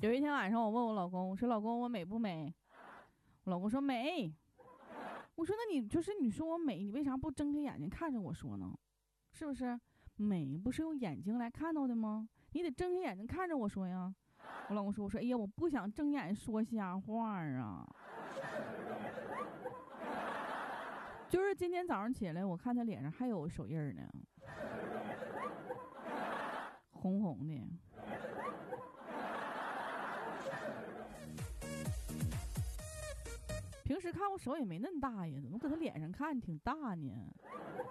有一天晚上，我问我老公，我说：“老公，我美不美？”我老公说：“美。”我说：“那你说我美，你为啥不睁开眼睛看着我说呢？是不是？美不是用眼睛来看到的吗？你得睁开眼睛看着我说呀。”我老公说：“哎呀，我不想睁眼说瞎话啊。”就是今天早上起来，我看他脸上还有手印呢，红红的。平时看我手也没那么大呀，怎么搁他脸上看挺大呢？